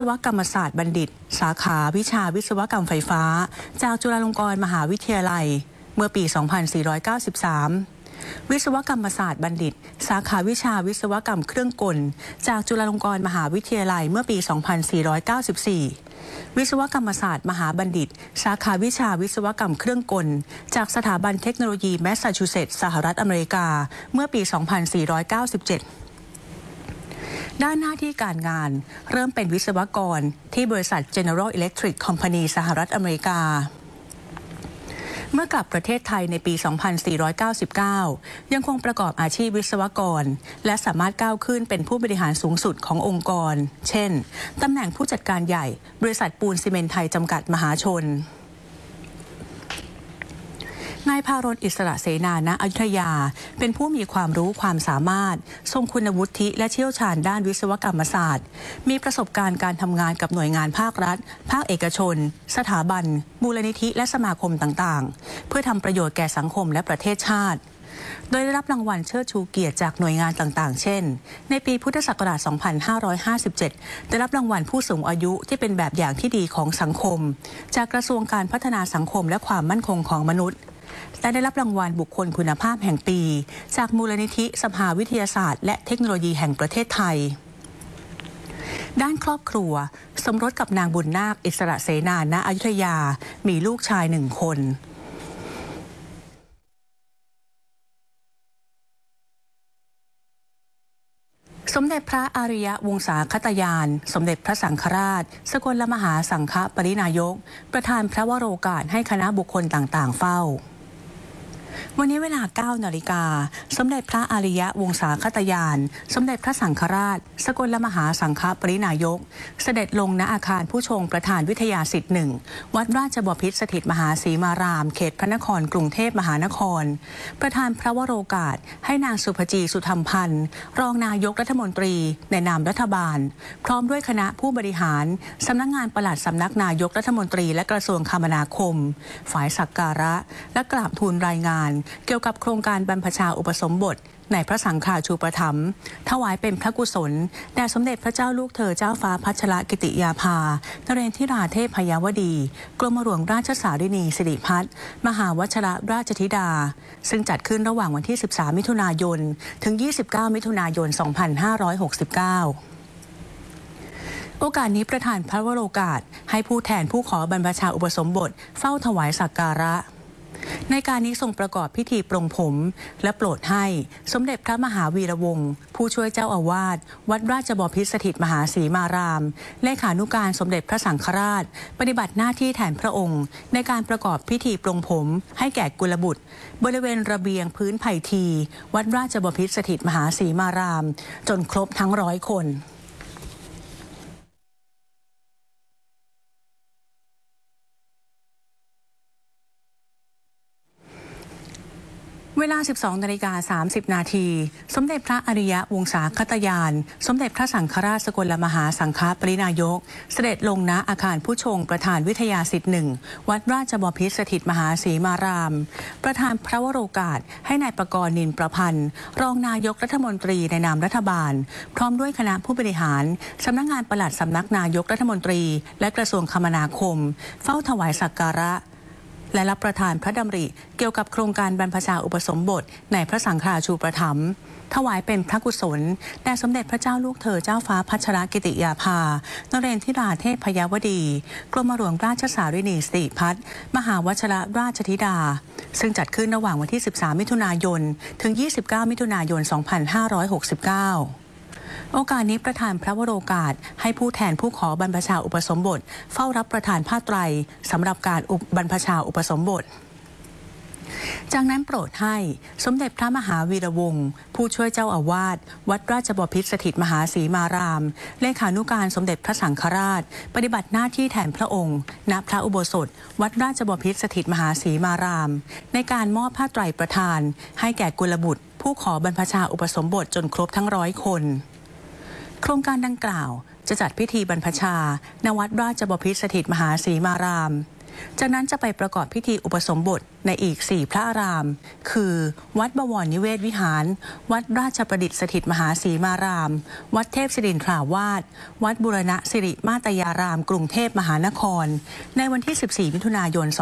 ศวกรรมศาสตร์บัณฑิตสาขาวิชาวิศวกรรมไฟฟ้าจากจุฬาลงกรณ์มหาวิทยาลัยเมื่อปี 2493 วิศวกรรมศาสตร์บัณฑิตสาขาวิชาวิศวกรรมเครื่องกลจากจุฬาลงกรณ์มหาวิทยาลัยเมื่อปี 2494 วิศวกรรมศาสตร์มหาบัณฑิตสาขาวิชาวิศวกรรมเครื่องกลจากสถาบันเทคโนโลยีแมสซาชูเซตส์สหรัฐอเมริกาเมื่อปี 2497 ด้านหน้าที่การงานเริ่มเป็นวิศวกรที่บริษัท General Electric Company สหรัฐอเมริกาเมื่อกลับประเทศไทยในปี 2499 ยังคงประกอบอาชีพวิศวกรและสามารถก้าวขึ้นเป็นผู้บริหารสูงสุดขององค์กรเช่นตำแหน่งผู้จัดการใหญ่บริษัทปูนซีเมนต์ไทยจำกัดมหาชนนายภารณ อิสระเสนา ณ อยุธยาเป็นผู้มีความรู้ความสามารถทรงคุณวุฒิและเชี่ยวชาญด้านวิศวกรรมศาสตร์มีประสบการณ์การทำงานกับหน่วยงานภาครัฐภาคเอกชนสถาบันมูลนิธิและสมาคมต่างๆเพื่อทำประโยชน์แก่สังคมและประเทศชาติโดยได้รับรางวัลเชิดชูเกียรติจากหน่วยงานต่างๆเช่นในปีพุทธศักราช 2557 ได้รับรางวัลผู้สูงอายุที่เป็นแบบอย่างที่ดีของสังคมจากกระทรวงการพัฒนาสังคมและความมั่นคงของมนุษย์และได้รับรางวัลบุคคลคุณภาพแห่งปีจากมูลนิธิสภาวิทยาศาสตร์และเทคโนโลยีแห่งประเทศไทยด้านครอบครัวสมรสกับนางบุญนาคอิสระเสนา ณ อยุธยามีลูกชาย1 คนสมเด็จพระอริยวงศาคตยานสมเด็จพระสังฆราชสกลมหาสังฆปรินายกประธานพระวโรกาสให้คณะบุคคลต่างๆเฝ้าวันนี้เวลา 9 นาฬิกาสมเด็จพระอริยวงศาคตยานสมเด็จพระสังฆราชสกลมหาสังฆปรินายกเสด็จลงณอาคารผู้ชงประธานวิทยาสิทธิ์1วัดราชบพิตรสถิตมหาศรีมารามเขตพระนครกรุงเทพมหานครประธานพระวโรกาสให้นางสุภจีสุธรรมพันธ์รองนายกรัฐมนตรีในนามรัฐบาลพร้อมด้วยคณะผู้บริหารสำนักงานปลัดสำนักนายกรัฐมนตรีและกระทรวงคมนาคมฝ่ายสักการะและกราบทูลรายงานเกี่ยวกับโครงการบรรพชาอุปสมบทในพระสังฆาชูปถัมภ์ถวายเป็นพระกุศลแด่สมเด็จพระเจ้าลูกเธอเจ้าฟ้าพัชรกิติยาภานเรนทิราเทพยวดีกรมหลวงราชสารินีสิริพัฒน์มหาวชิรราชธิดาซึ่งจัดขึ้นระหว่างวันที่ 13 มิถุนายนถึง 29 มิถุนายน 2569โอกาสนี้ประธานพระวโรกาสให้ผู้แทนผู้ขอบรรพชาอุปสมบทเฝ้าถวายสักการะในการนี้ทรงประกอบพิธีปรงผมและโปรดให้สมเด็จพระมหาวีระวงศ์ผู้ช่วยเจ้าอาวาสวัดราชบพิตรสถิตมหาศรีมารามเลขานุการสมเด็จพระสังฆราชปฏิบัติหน้าที่แทนพระองค์ในการประกอบพิธีปรงผมให้แก่กุลบุตรบริเวณระเบียงพื้นไผ่ทีวัดราชบพิตรสถิตมหาศรีมารามจนครบทั้ง100 คนเวลา 12:30 นาทีสมเด็จพระอริยวงศาคตยานสมเด็จพระสังฆราชสกลมหาสังฆปรินายกเสด็จลงณอาคารผู้ชงประธานวิทยาสิทธิ์1วัดราชบพิตรสถิตมหาศรีมารามประธานพระวโรกาสให้นายประกรณ์นินประพันธ์รองนายกรัฐมนตรีในนามรัฐบาลพร้อมด้วยคณะผู้บริหารสำนักงานปลัดสำนักนายกรัฐมนตรีและกระทรวงคมนาคมเฝ้าถวายสักการะและรับประทานพระดำริเกี่ยวกับโครงการบรรพชาอุปสมบทในพระสังฆาชูปถัมภ์ถวายเป็นพระกุศลแด่สมเด็จพระเจ้าลูกเธอเจ้าฟ้าพัชรกิติยาภานเรนทิราเทพยวดีกรมหลวงราชสารินีสิริพัฒน์มหาวชิรราชธิดาซึ่งจัดขึ้นระหว่างวันที่ 13 มิถุนายนถึง 29 มิถุนายน 2569โอกาสนี้ประธานพระวโรกาสให้ผู้แทนผู้ขอบรรพชาอุปสมบทเฝ้ารับประทานผ้าไตรสำหรับการบรรพชาอุปสมบทจากนั้นโปรดให้สมเด็จพระมหาวีระวงศ์ผู้ช่วยเจ้าอาวาสวัดราชบพิตรสถิตมหาศรีมารามเลขานุการสมเด็จพระสังฆราชปฏิบัติหน้าที่แทนพระองค์ณพระอุโบสถวัดราชบพิตรสถิตมหาศรีมารามในการมอบผ้าไตรประทานให้แก่กุลบุตรผู้ขอบรรพชาอุปสมบทจนครบทั้ง100 คนโครงการดังกล่าวจะจัดพิธีบรรพชาณวัดราชบพิตรสถิตมหาศรีมารามจากนั้นจะไปประกอบพิธีอุปสมบทในอีก4พระอารามคือวัดบวรนิเวศวิหารวัดราชประดิษฐ์สถิตมหาศรีมารามวัดเทพศิรินทราวาสวัดบูรณะสิริมาตยารามกรุงเทพมหานครในวันที่14มิถุนายน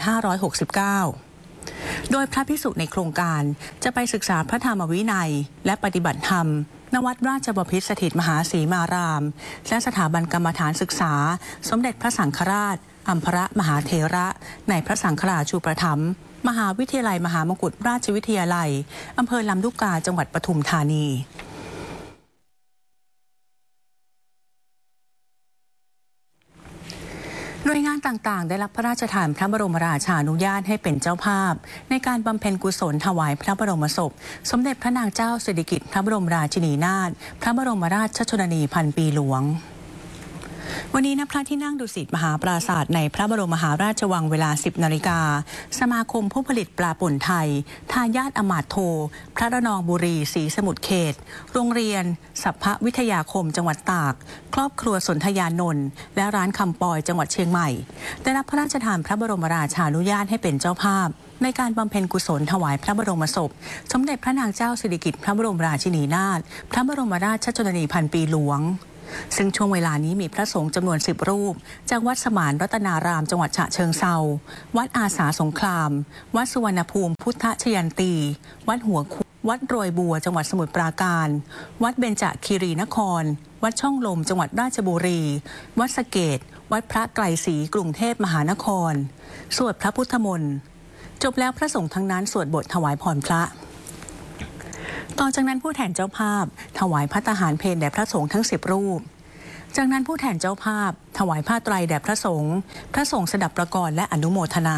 2569โดยพระภิกษุในโครงการจะไปศึกษาพระธรรมวินัยและปฏิบัติธรรมณวัดราชบพิตรสถิตมหาศรีมารามและสถาบันกรรมฐานศึกษาสมเด็จพระสังฆราชอัมพรมหาเถระในพระสังฆราชูปถัมภ์มหาวิทยาลัยมหามกุฏราชวิทยาลัยอำเภอลำลูกกาจังหวัดปทุมธานีหน่วยงานต่างๆได้รับพระราชทานพระบรมราชานุญาตให้เป็นเจ้าภาพในการบำเพ็ญกุศลถวายพระบรมศพสมเด็จพระนางเจ้าสิริกิติ์พระบรมราชินีนาถพระบรมราชชนนีพันปีหลวงวันนี้ณพระที่นั่งดุสิตมหาปราสาทในพระบรมมหาราชวังเวลา 10 นาฬิกาสมาคมผู้ผลิตปลาป่นไทยทายาทอมาตย์โทพระระนองบุรีศรีสมุทรเขตโรงเรียนสัพพวิทยาคมจังหวัดตากครอบครัวสนธยานนท์และร้านคำปอยจังหวัดเชียงใหม่ได้รับพระราชทานพระบรมราชานุญาตให้เป็นเจ้าภาพในการบำเพ็ญกุศลถวายพระบรมศพสมเด็จพระนางเจ้าสิริกิติ์พระบรมราชินีนาถพระบรมราชชนนีพันปีหลวงซึ่งช่วงเวลานี้มีพระสงฆ์จำนวน10 รูปจากวัดสมานรัตนารามจังหวัดฉะเชิงเทราวัดอาสาสงครามวัดสุวรรณภูมิพุทธชยันตีวัดหัวคุวัดโรยบัวจังหวัดสมุทรปราการวัดเบญจคีรีนครวัดช่องลมจังหวัดราชบุรีวัดสะเกษวัดพระไกรศรีกรุงเทพมหานครสวดพระพุทธมนต์จบแล้วพระสงฆ์ทั้งนั้นสวดบทถวายพรพระต่อจากนั้นผู้แทนเจ้าภาพถวายพระทหารเพลแด่พระสงฆ์ทั้ง10 รูปจากนั้นผู้แทนเจ้าภาพถวายผ้าไตรแด่พระสงฆ์สดับประกรณ์และอนุโมทนา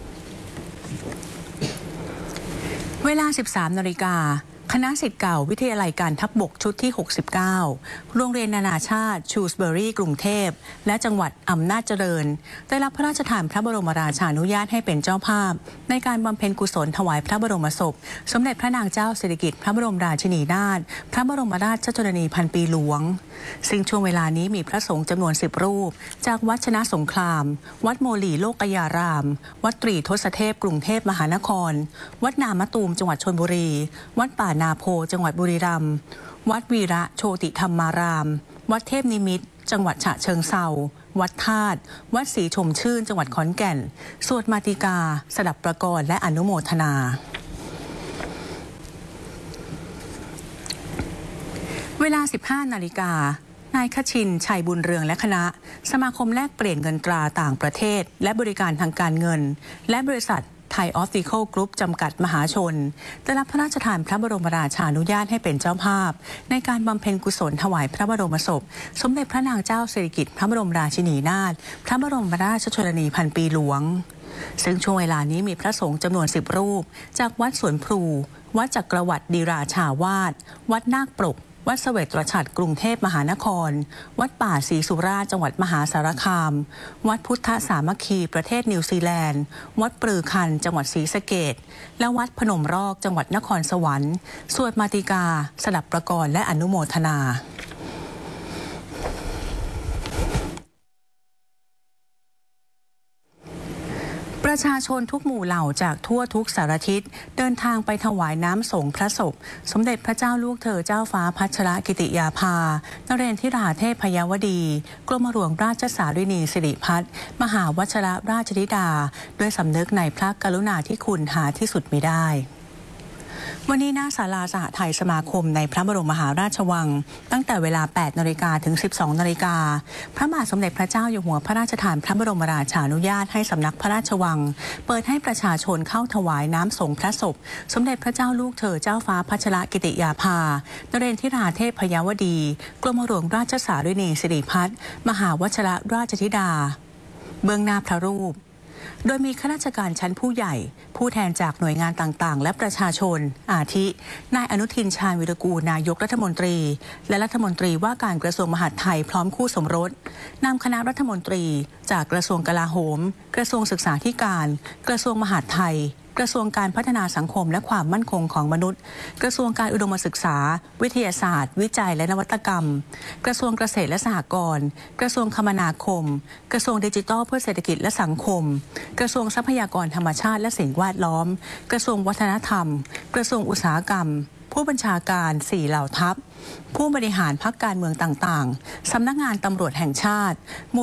เวลา 13 นาฬิกาคณะศิษย์เก่าวิทยาลัยการทัพบกชุดที่ 69โรงเรียนนานาชาติชูสเบอรี่กรุงเทพและจังหวัดอำนาจเจริญได้รับพระราชทานพระบรมราชานุญาตให้เป็นเจ้าภาพในการบำเพ็ญกุศลถวายพระบรมศพสมเด็จพระนางเจ้าสิริกิติ์พระบรมราชินีนาถพระบรมราชชนนีพันปีหลวงซึ่งช่วงเวลานี้มีพระสงฆ์จำนวน10 รูปจากวัดชนะสงครามวัดโมลีโลกยารามวัดตรีทศเทพกรุงเทพมหานครวัดนามะตูมจังหวัดชลบุรีวัดป่านาโพจังหวัดบุรีรัมย์วัดวีระโชติธรรมารามวัดเทพนิมิตรจังหวัดฉะเชิงเทราวัดธาตุวัดศรีชมชื่นจังหวัดขอนแก่นสวดมาติกาสดับประกรณ์และอนุโมทนาเวลา 15 นาฬิกานายคชินชัยบุญเรืองและคณะสมาคมแลกเปลี่ยนเงินตราต่างประเทศและบริการทางการเงินและบริษัทไทยออปติคอลกรุ๊ปจำกัดมหาชนได้รับพระราชทานพระบรมราชานุญาตให้เป็นเจ้าภาพในการบำเพ็ญกุศลถวายพระบรมศพสมเด็จพระนางเจ้าสิริกิติ์พระบรมราชินีนาถพระบรมราชชนนีพันปีหลวงซึ่งช่วงเวลานี้มีพระสงฆ์จำนวน10 รูปจากวัดสวนพลูวัดจักรวรรดิราชาวาสวัดนาคปรกวัดเสวตรฉัตรกรุงเทพมหานครวัดป่าศรีสุราษฎร์จังหวัดมหาสารคามวัดพุทธสามัคคีประเทศนิวซีแลนด์วัดปรือคันจังหวัดศรีสะเกษและวัดพนมรอกจังหวัดนครสวรรค์สวดมาติกาสดับประกรณ์และอนุโมทนาประชาชนทุกหมู่เหล่าจากทั่วทุกสารทิศเดินทางไปถวายน้ำสงฆ์พระศพสมเด็จพระเจ้าลูกเธอเจ้าฟ้าพัชรกิติยาภานเรนทิราเทพยวดีกรมหลวงราชสารินีสิริพัฒน์มหาวชิรราชธิดาด้วยสำนึกในพระกรุณาธิคุณหาที่สุดมิได้วันนี้หน้าศาลาสหไทยสมาคมในพระบรมมหาราชวังตั้งแต่เวลา 8 นาฬิกาถึง 12 นาฬิกาพระบาทสมเด็จพระเจ้าอยู่หัวพระราชทานพระบรมราชานุญาตให้สำนักพระราชวังเปิดให้ประชาชนเข้าถวายน้ำสงฆ์พระศพสมเด็จพระเจ้าลูกเธอเจ้าฟ้าพัชรกิติยาภานเรนทิราเทพยวดีกรมหลวงราชสารินีสิริพัฒน์มหาวชิรราชธิดาเบื้องหน้าพระรูปโดยมีข้าราชการชั้นผู้ใหญ่ผู้แทนจากหน่วยงานต่างๆและประชาชนอาทินายอนุทินชาญวิรากูลนายกรัฐมนตรีและรัฐมนตรีว่าการกระทรวงมหาดไทยพร้อมคู่สมรสนำคณะรัฐมนตรีจากกระทรวงกลาโหมกระทรวงศึกษาธิการกระทรวงมหาดไทยกระทรวงการพัฒนาสังคมและความมั่นคงของมนุษย์กระทรวงการอุดมศึกษาวิทยาศาสตร์วิจัยและนวัตกรรมกระทรวงเกษตรและสหกรณ์กระทรวงคมนาคมกระทรวงดิจิทัลเพื่อเศรษฐกิจและสังคมกระทรวงทรัพยากรธรรมชาติและสิ่งแวดล้อมกระทรวงวัฒนธรรมกระทรวงอุตสาหกรรมผู้บัญชาการ4เหล่าทัพผู้บริหารพรรคการเมืองต่างๆสำนักงานตำรวจแห่งชาติ